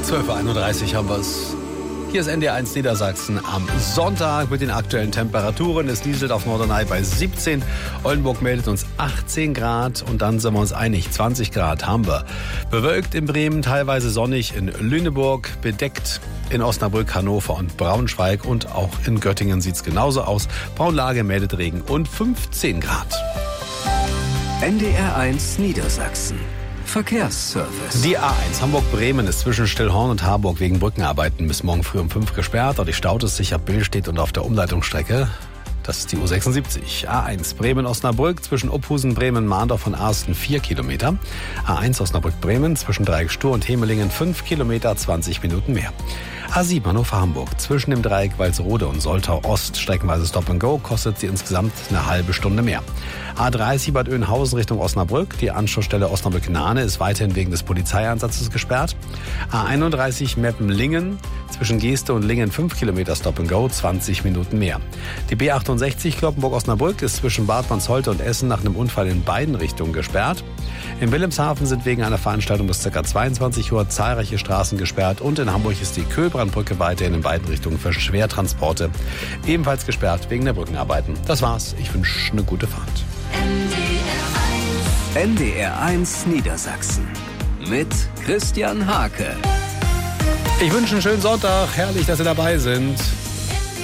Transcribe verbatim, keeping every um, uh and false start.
zwölf Uhr einunddreißig haben wir es. Hier ist N D R eins Niedersachsen am Sonntag mit den aktuellen Temperaturen. Es nieselt auf Norderney bei siebzehn. Oldenburg meldet uns achtzehn Grad und dann sind wir uns einig, zwanzig Grad haben wir. Bewölkt in Bremen, teilweise sonnig in Lüneburg, bedeckt in Osnabrück, Hannover und Braunschweig und auch in Göttingen sieht es genauso aus. Braunlage meldet Regen und fünfzehn Grad. N D R eins Niedersachsen. Verkehrsservice. Die A eins Hamburg-Bremen ist zwischen Stillhorn und Harburg wegen Brückenarbeiten bis morgen früh um fünf gesperrt. Dort die staut es sich, ab Bill steht und auf der Umleitungsstrecke. Das ist die U sechsundsiebzig. A eins Bremen-Osnabrück zwischen Ophusen, Bremen, Mahndorf und Arsten vier Kilometer. A eins Osnabrück-Bremen zwischen Dreieck Stur und Hemelingen fünf Kilometer, zwanzig Minuten mehr. A sieben Hannover-Hamburg zwischen dem Dreieck Walsrode und Soltau Ost streckenweise Stop and Go, kostet sie insgesamt eine halbe Stunde mehr. A dreißig Bad Oeynhausen Richtung Osnabrück. Die Anschlussstelle Osnabrück-Nahne ist weiterhin wegen des Polizeieinsatzes gesperrt. A einunddreißig Meppen-Lingen zwischen Geeste und Lingen fünf Kilometer Stop and Go, zwanzig Minuten mehr. Die B achtundsechzig Kloppenburg-Osnabrück ist zwischen Bad Mansholte und Essen nach einem Unfall in beiden Richtungen gesperrt. In Wilhelmshaven sind wegen einer Veranstaltung bis ca. zweiundzwanzig Uhr zahlreiche Straßen gesperrt und in Hamburg ist die Köhlbrandbrücke weiterhin in beiden Richtungen für Schwertransporte ebenfalls gesperrt wegen der Brückenarbeiten. Das war's. Ich wünsche eine gute Fahrt. N D R eins Niedersachsen mit Christian Hake. Ich wünsche einen schönen Sonntag. Herrlich, dass Sie dabei sind.